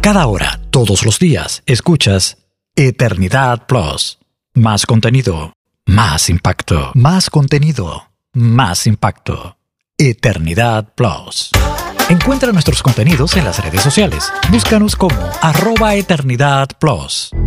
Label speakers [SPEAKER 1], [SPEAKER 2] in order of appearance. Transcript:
[SPEAKER 1] Cada hora, todos los días, escuchas Eternidad Plus. Más contenido, más impacto. Más contenido, más impacto. Eternidad Plus. Encuentra nuestros contenidos en las redes sociales. Búscanos como @EternidadPlus.